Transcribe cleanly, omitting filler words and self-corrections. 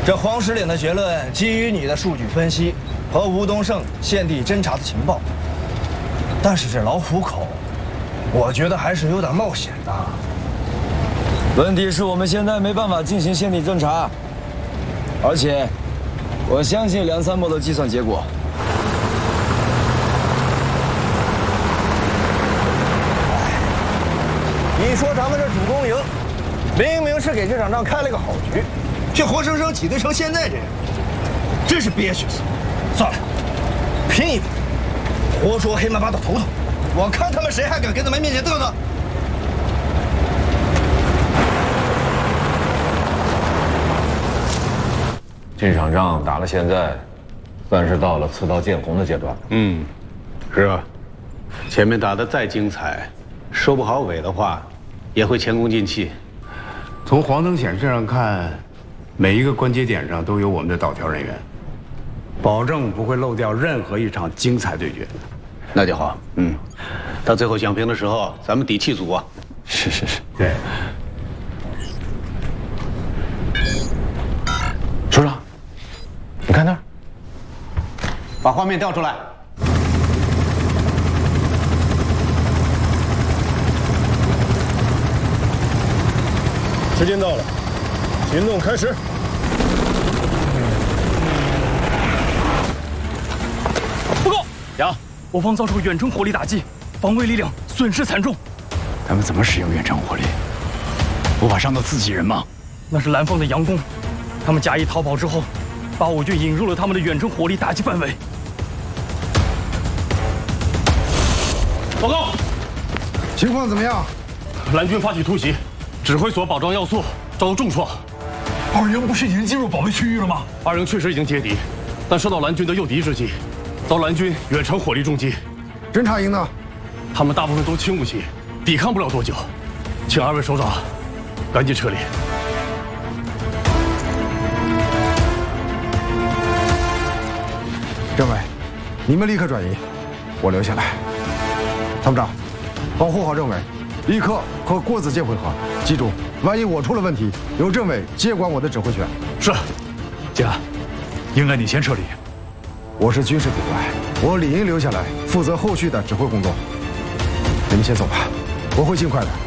这黄石岭的结论基于你的数据分析和吴东胜现地侦查的情报，但是这老虎口，我觉得还是有点冒险的。 问题是我们现在没办法进行现地侦查，而且我相信梁参谋的计算结果。 你说咱们这主攻营，明明是给这场仗开了个好局，却活生生挤兑成现在这样，真是憋屈死了。算了，拼一拼，活捉黑曼巴的头头，我看他们谁还敢跟咱们面前嘚瑟。 这场仗打了现在，算是到了刺刀见红的阶段。 是啊，前面打得再精彩，收不好尾的话，也会前功尽弃。 从黄灯显示上看，每一个关节点上都有我们的导调人员，保证不会漏掉任何一场精彩对决。 那就好，到最后讲评的时候，咱们底气足啊。 是， 对， 首长，你看那儿， 把画面调出来。 时间到了，行动开始。 报告，杨，我方遭受远程火力打击，防卫力量损失惨重。 他们怎么使用远程火力？不怕伤到自己人吗？ 那是蓝方的佯攻，他们假意逃跑之后，把我军引入了他们的远程火力打击范围。 报告， 情况怎么样？ 蓝军发起突袭，指挥所保障要素遭重创。 二营不是已经进入保卫区域了吗？ 二营确实已经接敌，但受到蓝军的诱敌之计，遭蓝军远程火力重击。 侦察营呢？ 他们大部分都轻武器，抵抗不了多久，请二位首长赶紧撤离。 政委，你们立刻转移，我留下来。参谋长，保护好政委，立刻和郭子健会合。记住，万一我出了问题，由政委接管我的指挥权。 是， 姐，应该你先撤离。 我是军事主官，我理应留下来负责后续的指挥工作。你们先走吧，我会尽快的。